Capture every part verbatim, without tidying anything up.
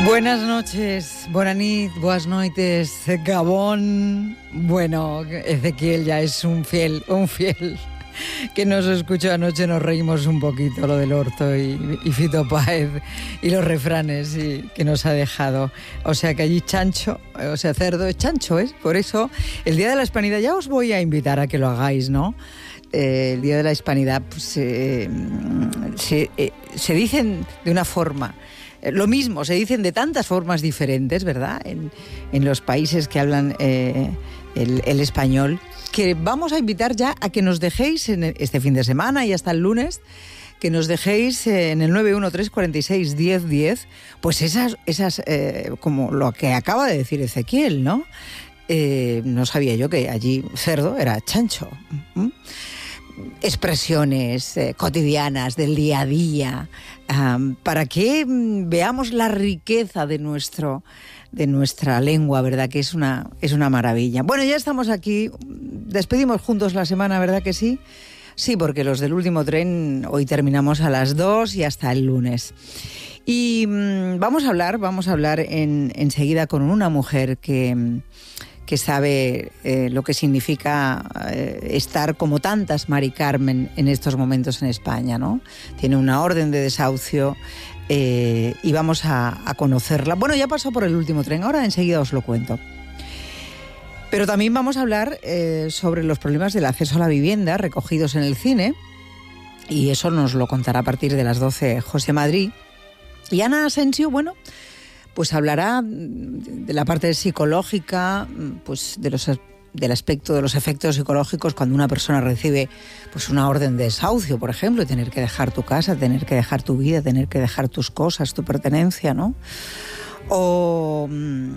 Buenas noches, buenas nit, buenas noites, Gabón. Bueno, Ezequiel ya es un fiel, un fiel que nos escuchó anoche, nos reímos un poquito lo del orto y, y Fito Páez y los refranes y, que nos ha dejado. O sea que allí chancho, o sea cerdo es chancho, ¿es? Por eso el Día de la Hispanidad ya os voy a invitar a que lo hagáis, ¿no? Eh, el Día de la Hispanidad pues, eh, se, eh, se dicen de una forma. Lo mismo, se dicen de tantas formas diferentes, ¿verdad? En, en los países que hablan eh, el, el español, que vamos a invitar ya a que nos dejéis en este fin de semana y hasta el lunes, que nos dejéis en el nueve uno tres cuatro seis uno cero uno cero, pues esas, esas eh, como lo que acaba de decir Ezequiel, ¿no? Eh, no sabía yo que allí cerdo era chancho. ¿Mm? Expresiones eh, cotidianas del día a día, um, para que um, veamos la riqueza de nuestro de nuestra lengua, ¿verdad? Que es una es una maravilla. Bueno, ya estamos aquí, despedimos juntos la semana, ¿verdad que sí? Sí, porque los del último tren hoy terminamos a las dos y hasta el lunes. Y um, vamos a hablar, vamos a hablar en, enseguida con una mujer que que sabe eh, lo que significa eh, estar como tantas Mari Carmen en estos momentos en España, ¿no? Tiene una orden de desahucio eh, y vamos a, a conocerla. Bueno, ya pasó por el último tren, ahora enseguida os lo cuento. Pero también vamos a hablar eh, sobre los problemas del acceso a la vivienda recogidos en el cine, y eso nos lo contará a partir de las doce José Madrid. Y Ana Asensio, bueno, pues hablará de la parte psicológica, pues de los, del aspecto de los efectos psicológicos cuando una persona recibe pues una orden de desahucio, por ejemplo, y tener que dejar tu casa, tener que dejar tu vida, tener que dejar tus cosas, tu pertenencia, ¿no? O,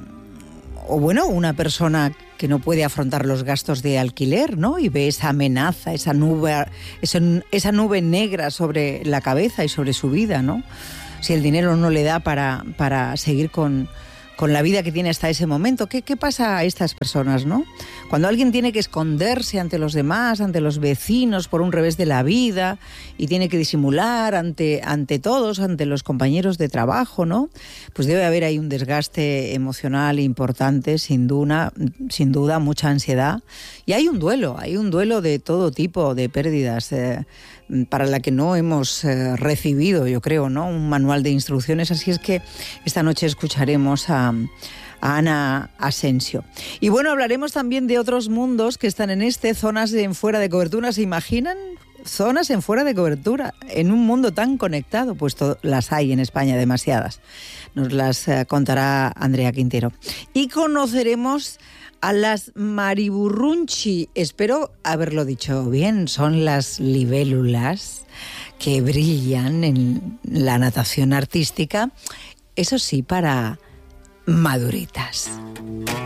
o bueno, una persona que no puede afrontar los gastos de alquiler, ¿no? Y ve esa amenaza, esa nube, esa, esa nube negra sobre la cabeza y sobre su vida, ¿no? Si el dinero no le da para, para seguir con, con la vida que tiene hasta ese momento. ¿Qué, qué pasa a estas personas, no? Cuando alguien tiene que esconderse ante los demás, ante los vecinos, por un revés de la vida, y tiene que disimular ante, ante todos, ante los compañeros de trabajo, ¿no? Pues debe haber ahí un desgaste emocional importante, sin duda, sin duda, mucha ansiedad. Y hay un duelo, hay un duelo de todo tipo de pérdidas, eh, para la que no hemos eh, recibido, yo creo, ¿no? Un manual de instrucciones. Así es que esta noche escucharemos a, a Ana Asensio. Y bueno, hablaremos también de otros mundos que están en este, zonas en fuera de cobertura. ¿Se imaginan? Zonas en fuera de cobertura, en un mundo tan conectado, pues to- las hay en España, demasiadas. Nos las eh, contará Andrea Quintero. Y conoceremos a las mariburrunchi, espero haberlo dicho bien, son las libélulas que brillan en la natación artística, eso sí, para maduritas.